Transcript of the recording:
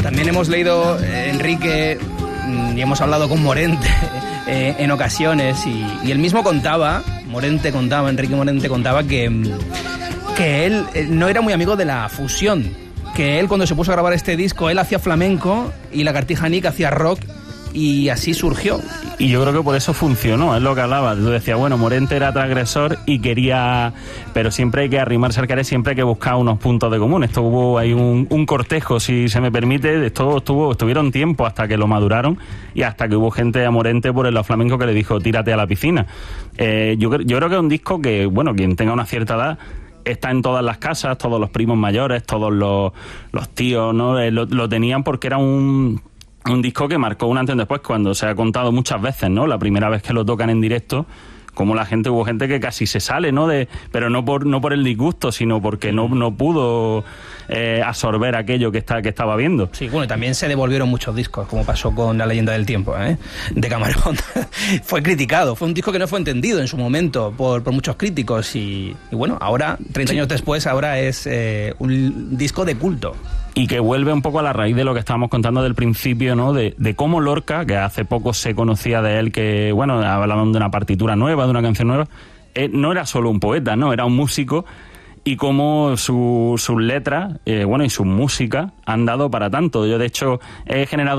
También hemos leído, Enrique, y hemos hablado con Morente en ocasiones, y él mismo contaba, Enrique Morente contaba que él no era muy amigo de la fusión, que él cuando se puso a grabar este disco, él hacía flamenco y Lagartija Nick hacía rock, y así surgió. Y yo creo que por eso funcionó, es lo que hablaba. Tú decías, bueno, Morente era transgresor y quería... Pero siempre hay que arrimarse al carey, siempre hay que buscar unos puntos de común. Esto hubo ahí un cortejo, si se me permite. Estuvieron tiempo hasta que lo maduraron y hasta que hubo gente a Morente por el lado flamenco que le dijo, tírate a la piscina. Yo creo que es un disco que, bueno, quien tenga una cierta edad... Está en todas las casas, todos los primos mayores, todos los tíos, ¿no? Lo tenían porque era un disco que marcó un antes y un después, cuando se ha contado muchas veces, ¿no? La primera vez que lo tocan en directo, como hubo gente que casi se sale, ¿no? Pero no por el disgusto, sino porque no pudo absorber aquello que estaba viendo. Sí, bueno, y también se devolvieron muchos discos, como pasó con La leyenda del tiempo, de Camarón. Fue criticado, fue un disco que no fue entendido en su momento por muchos críticos, y bueno, ahora, 30 años después, ahora es un disco de culto. Y que vuelve un poco a la raíz de lo que estábamos contando del principio, ¿no? De cómo Lorca, que hace poco se conocía de él, que, bueno, hablaban de una partitura nueva, de una canción nueva, no era solo un poeta, ¿no? Era un músico, y cómo sus letras, y su música han dado para tanto. Yo, de hecho, he generado